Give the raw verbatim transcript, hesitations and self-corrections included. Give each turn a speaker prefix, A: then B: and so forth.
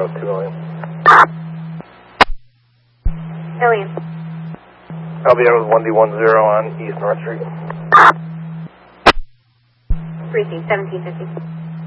A: two million.
B: Alien.
A: I'll be out with one D one zero on East North Street.
B: Precinct seventeen fifty.